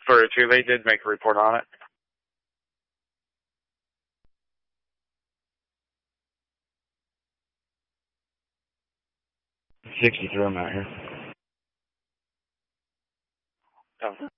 Story 2, they did make a report on it. 63, I'm out here. Oh.